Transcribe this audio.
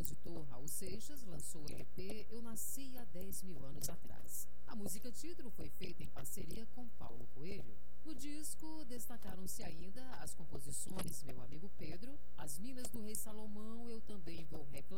compositor Raul Seixas lançou o LP Eu Nasci há 10 mil anos atrás. A música título foi feita em parceria com Paulo Coelho. No disco destacaram-se ainda as composições Meu Amigo Pedro, As Minas do Rei Salomão, Eu Também Vou Reclamar,